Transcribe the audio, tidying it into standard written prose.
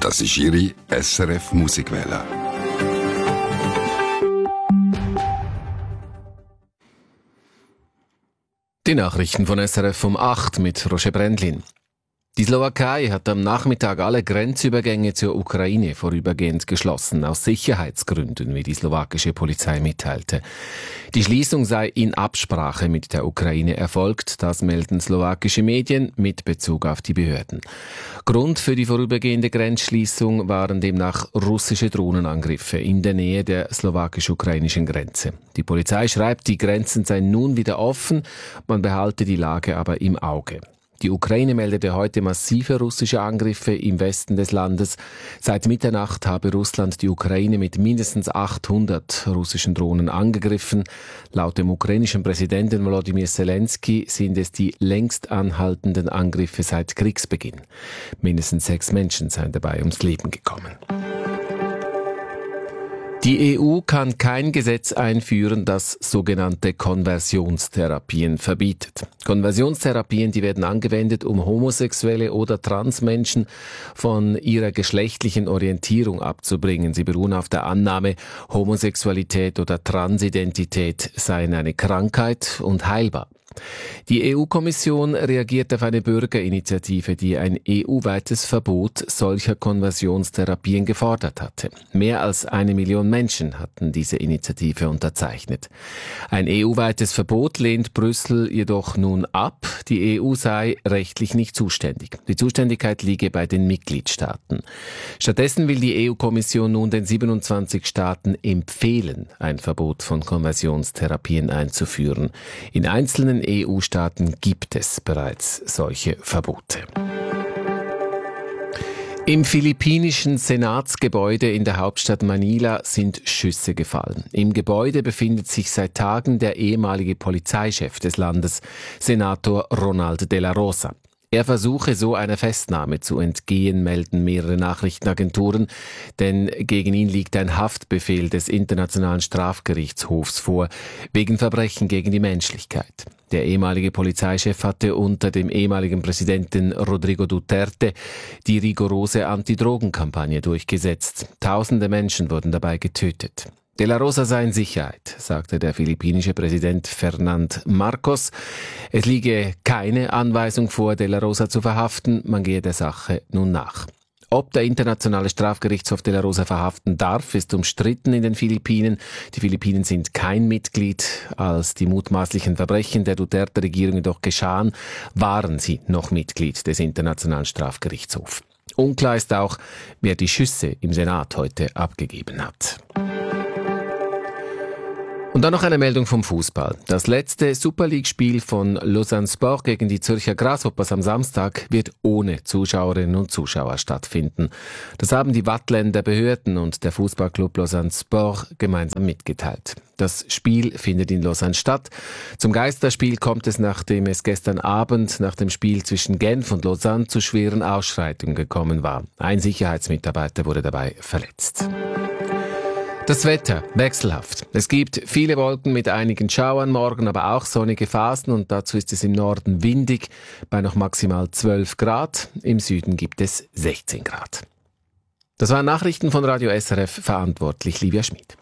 Das ist Ihre SRF Musikwelle. Die Nachrichten von SRF um 8 mit Roger Brendlin. Die Slowakei hat am Nachmittag alle Grenzübergänge zur Ukraine vorübergehend geschlossen, aus Sicherheitsgründen, wie die slowakische Polizei mitteilte. Die Schließung sei in Absprache mit der Ukraine erfolgt, das melden slowakische Medien mit Bezug auf die Behörden. Grund für die vorübergehende Grenzschließung waren demnach russische Drohnenangriffe in der Nähe der slowakisch-ukrainischen Grenze. Die Polizei schreibt, die Grenzen seien nun wieder offen, man behalte die Lage aber im Auge. Die Ukraine meldete heute massive russische Angriffe im Westen des Landes. Seit Mitternacht habe Russland die Ukraine mit mindestens 800 russischen Drohnen angegriffen. Laut dem ukrainischen Präsidenten Volodymyr Zelensky sind es die längst anhaltenden Angriffe seit Kriegsbeginn. Mindestens 6 Menschen seien dabei ums Leben gekommen. Die EU kann kein Gesetz einführen, das sogenannte Konversionstherapien verbietet. Konversionstherapien, die werden angewendet, um homosexuelle oder Transmenschen von ihrer geschlechtlichen Orientierung abzubringen. Sie beruhen auf der Annahme, Homosexualität oder Transidentität seien eine Krankheit und heilbar. Die EU-Kommission reagiert auf eine Bürgerinitiative, die ein EU-weites Verbot solcher Konversionstherapien gefordert hatte. Mehr als 1 Million Menschen hatten diese Initiative unterzeichnet. Ein EU-weites Verbot lehnt Brüssel jedoch nun ab. Die EU sei rechtlich nicht zuständig. Die Zuständigkeit liege bei den Mitgliedstaaten. Stattdessen will die EU-Kommission nun den 27 Staaten empfehlen, ein Verbot von Konversionstherapien einzuführen. In einzelnen EU-Staaten gibt es bereits solche Verbote. Im philippinischen Senatsgebäude in der Hauptstadt Manila sind Schüsse gefallen. Im Gebäude befindet sich seit Tagen der ehemalige Polizeichef des Landes, Senator Ronald de la Rosa. Er versuche so einer Festnahme zu entgehen, melden mehrere Nachrichtenagenturen, denn gegen ihn liegt ein Haftbefehl des Internationalen Strafgerichtshofs vor, wegen Verbrechen gegen die Menschlichkeit. Der ehemalige Polizeichef hatte unter dem ehemaligen Präsidenten Rodrigo Duterte die rigorose Anti-Drogen-Kampagne durchgesetzt. Tausende Menschen wurden dabei getötet. De la Rosa sei in Sicherheit, sagte der philippinische Präsident Fernand Marcos. Es liege keine Anweisung vor, De la Rosa zu verhaften, man gehe der Sache nun nach. Ob der Internationale Strafgerichtshof De la Rosa verhaften darf, ist umstritten in den Philippinen. Die Philippinen sind kein Mitglied. Als die mutmaßlichen Verbrechen der Duterte-Regierung jedoch geschahen, waren sie noch Mitglied des Internationalen Strafgerichtshofs. Unklar ist auch, wer die Schüsse im Senat heute abgegeben hat. Und dann noch eine Meldung vom Fußball. Das letzte Super League-Spiel von Lausanne Sport gegen die Zürcher Grasshoppers am Samstag wird ohne Zuschauerinnen und Zuschauer stattfinden. Das haben die Waadtländer Behörden und der Fußballclub Lausanne Sport gemeinsam mitgeteilt. Das Spiel findet in Lausanne statt. Zum Geisterspiel kommt es, nachdem es gestern Abend nach dem Spiel zwischen Genf und Lausanne zu schweren Ausschreitungen gekommen war. Ein Sicherheitsmitarbeiter wurde dabei verletzt. Das Wetter wechselhaft. Es gibt viele Wolken mit einigen Schauern morgen, aber auch sonnige Phasen und dazu ist es im Norden windig bei noch maximal 12 Grad. Im Süden gibt es 16 Grad. Das waren Nachrichten von Radio SRF, verantwortlich Livia Schmid.